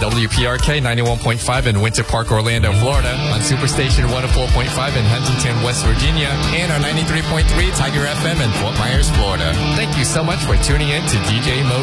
WPRK 91.5 in Winter Park, Orlando, Florida, on Superstation 104.5 in Huntington, West Virginia, and on 93.3 Tiger FM in Fort Myers, Florida. Thank you so much for tuning in to DJ Mo